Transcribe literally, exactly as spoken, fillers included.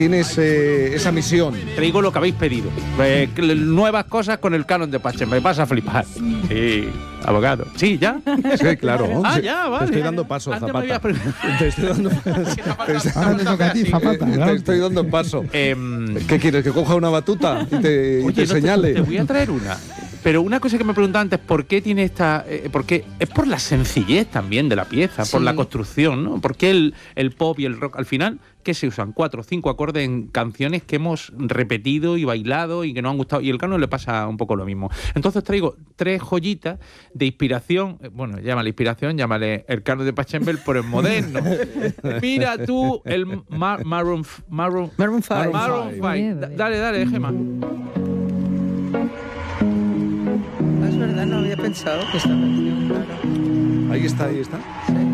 Tienes eh, esa misión. Traigo lo que habéis pedido. Eh, nuevas cosas con el canon de Pachenbel. Me vas a flipar. Sí, abogado. Sí, ¿ya? Sí, claro. Ah, ya, vale. Te estoy dando paso, Antes Zapata. me habías... Te estoy dando Ahora te toca a ti, Zapata. Te claro. estoy dando paso. Eh, ¿Qué quieres? ¿Que coja una batuta y te, y Oye, te no señale? Te voy a traer una. Pero una cosa que me preguntaba antes, ¿por qué tiene esta...? Eh, porque es por la sencillez también de la pieza, Sí. por la construcción, ¿no? ¿Por qué el, el pop y el rock, al final, qué se usan? Cuatro o cinco acordes en canciones que hemos repetido y bailado y que nos han gustado. Y el canon le pasa un poco lo mismo. Entonces traigo tres joyitas de inspiración, eh, bueno, llámale inspiración, llámale el canon de Pachenbel, pero en moderno. Mira tú el Mar Maroon... Maroon, Maroon five. Maroon five. Da- Dale, dale, Gemma. Es verdad, no había pensado que esta canción, claro. Ahí está, ahí está. Sí.